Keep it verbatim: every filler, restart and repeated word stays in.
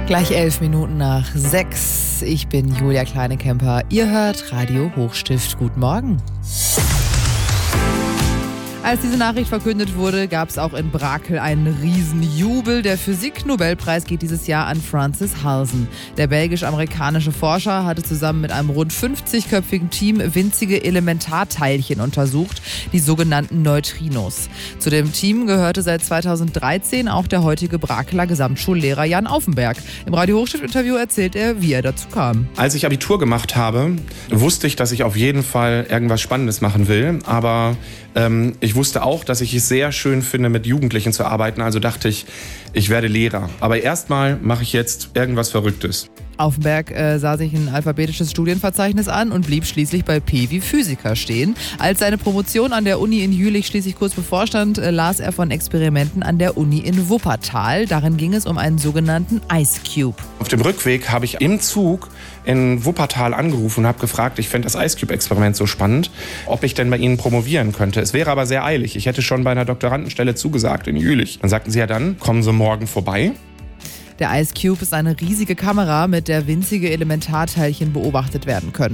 Gleich elf Minuten nach sechs. Ich bin Julia Kleinekemper. Ihr hört Radio Hochstift. Guten Morgen. Als diese Nachricht verkündet wurde, gab es auch in Brakel einen Riesenjubel. Der Physik-Nobelpreis geht dieses Jahr an Francis Halsen. Der belgisch-amerikanische Forscher hatte zusammen mit einem rund fünfzigköpfigen Team winzige Elementarteilchen untersucht, die sogenannten Neutrinos. Zu dem Team gehörte seit zweitausenddreizehn auch der heutige Brakeler Gesamtschullehrer Jan Auffenberg. Im Radio Hochstift-Interview erzählt er, wie er dazu kam. Als ich Abitur gemacht habe, wusste ich, dass ich auf jeden Fall irgendwas Spannendes machen will. Aber ähm, ich wusste auch, dass ich es sehr schön finde, mit Jugendlichen zu arbeiten. Also dachte ich, ich werde Lehrer. Aber erstmal mache ich jetzt irgendwas Verrücktes. Auffenberg äh, sah sich ein alphabetisches Studienverzeichnis an und blieb schließlich bei P wie Physiker stehen. Als seine Promotion an der Uni in Jülich schließlich kurz bevorstand, äh, las er von Experimenten an der Uni in Wuppertal. Darin ging es um einen sogenannten Ice Cube. Auf dem Rückweg habe ich im Zug in Wuppertal angerufen und habe gefragt, ich fände das Ice Cube-Experiment so spannend, ob ich denn bei Ihnen promovieren könnte. Es wäre aber sehr eilig. Ich hätte schon bei einer Doktorandenstelle zugesagt in Jülich. Dann sagten sie ja dann, kommen Sie morgen vorbei. Der Ice Cube ist eine riesige Kamera, mit der winzige Elementarteilchen beobachtet werden können.